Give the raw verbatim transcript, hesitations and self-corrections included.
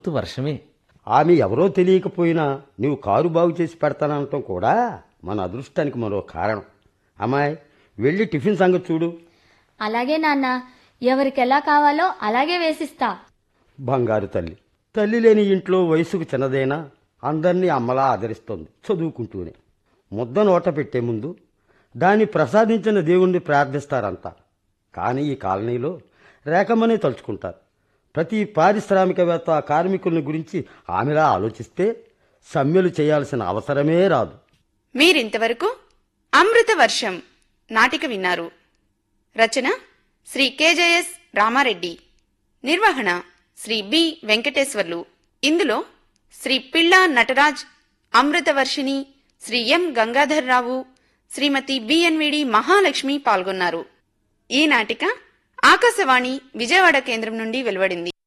వర్షమే. ఆమె ఎవరో తెలియకపోయినా నీవు కారు బాగు చేసి పెడతాననటం కూడా మన అదృష్టానికి మరో కారణం. అమ్మాయి, వెళ్ళి టిఫిన్ సంగతి చూడు. అలాగే నాన్న, ఎవరికెలా కావాలో అలాగే వేసిస్తా. బంగారు తల్లి. తల్లి లేని ఇంట్లో వయసుకు చిన్నదైనా అందరినీ అమ్మలా ఆదరిస్తోంది చదువుకుంటూనే. ముద్ద నోట పెట్టే ముందు దాన్ని ప్రసాదించిన దేవుణ్ణి ప్రార్థిస్తారంతా. కానీ ఈ కాలనీలో రేఖమ్మనే తలుచుకుంటారు. ప్రతి పారిశ్రామికవేత్త కార్మికుల గురించి ఆమెలా ఆలోచిస్తే సమ్మెలు చేయాల్సిన అవసరమే రాదు. మీరింతవరకు అమృత వర్షం నాటిక విన్నారు. రచన శ్రీ కెజెఎస్ రామారెడ్డి, నిర్వహణ శ్రీ బి వెంకటేశ్వర్లు. ఇందులో శ్రీ పిళ్ళా నటరాజ్, అమృతవర్షిణి, శ్రీ ఎం గంగాధర్రావు, శ్రీమతి బిఎన్విడి మహాలక్ష్మి పాల్గొన్నారు. ఈ నాటిక ఆకాశవాణి విజయవాడ కేంద్రం నుండి వెలువడింది.